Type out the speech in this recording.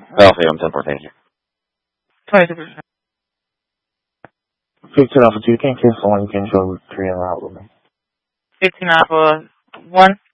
Alpha, I'm 10-4, thank you. 22%. 15 Alpha 2, can you cancel 1, you can show 3 en route with me. 15 Alpha 1.